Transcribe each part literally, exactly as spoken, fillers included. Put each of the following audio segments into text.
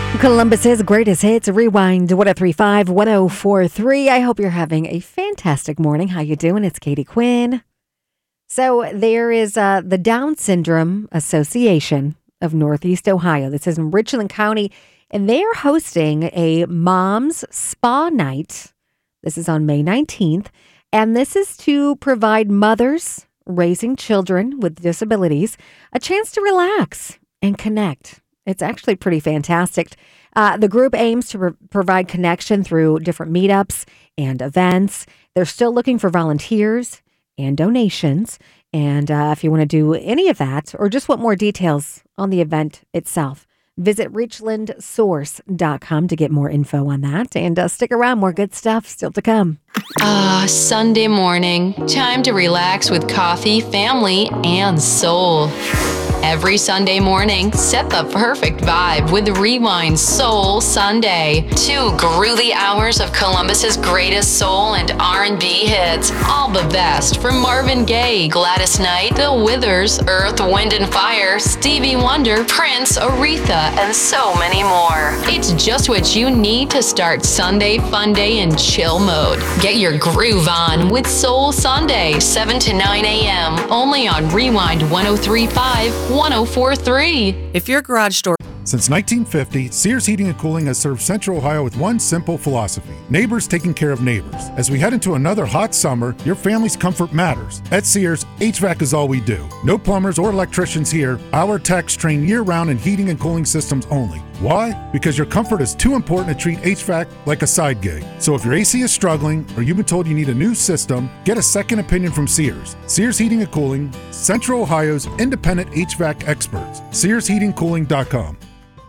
Columbus's greatest hits, Rewind one oh three point five, one oh four point three. I hope you're having a fantastic morning. How you doing? It's Katie Quinn. So there is uh, the Down Syndrome Association of Northeast Ohio. This is in Richland County, and they are hosting a Mom's Spa Night. This is on May nineteenth, and this is to provide mothers raising children with disabilities a chance to relax and connect. It's actually pretty fantastic. Uh, the group aims to pro- provide connection through different meetups and events. They're still looking for volunteers and donations. And uh, if you want to do any of that or just want more details on the event itself, visit richland source dot com to get more info on that. And uh, stick around, more good stuff still to come. Ah, Sunday morning. Time to relax with coffee, family, and soul. Every Sunday morning, set the perfect vibe with Rewind Soul Sunday. Two groovy hours of Columbus's greatest soul and R and B hits. All the best from Marvin Gaye, Gladys Knight, The Withers, Earth, Wind and Fire, Stevie Wonder, Prince, Aretha, and so many more. It's just what you need to start Sunday fun day in chill mode. Get your groove on with Soul Sunday, seven to nine a.m. only on Rewind one oh three point five, one oh four point three. If your garage store... Since nineteen fifty, Sears Heating and Cooling has served Central Ohio with one simple philosophy: neighbors taking care of neighbors. As we head into another hot summer, your family's comfort matters. At Sears, H V A C is all we do. No plumbers or electricians here. Our techs train year-round in heating and cooling systems only. Why? Because your comfort is too important to treat H V A C like a side gig. So if your A C is struggling or you've been told you need a new system, get a second opinion from Sears. Sears Heating and Cooling, Central Ohio's independent H V A C experts. sears heating cooling dot com.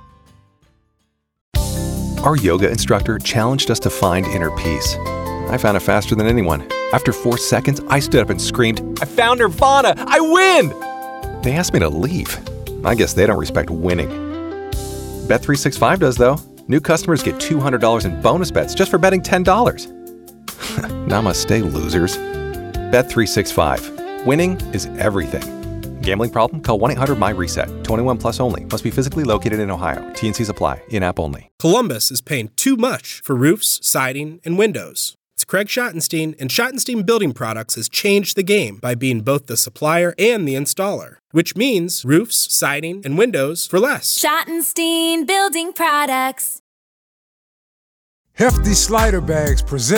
Our yoga instructor challenged us to find inner peace. I found it faster than anyone. After four seconds, I stood up and screamed, "I found Nirvana! I win!" They asked me to leave. I guess they don't respect winning. Bet three sixty-five does, though. New customers get two hundred dollars in bonus bets just for betting ten dollars. Namaste, losers. Bet three sixty-five. Winning is everything. Gambling problem? Call one eight hundred M Y reset. twenty-one plus only. Must be physically located in Ohio. T and Cs apply. In-app only. Columbus is paying too much for roofs, siding, and windows. It's Craig Schottenstein, and Schottenstein Building Products has changed the game by being both the supplier and the installer, which means roofs, siding, and windows for less. Schottenstein Building Products. Hefty Slider Bags present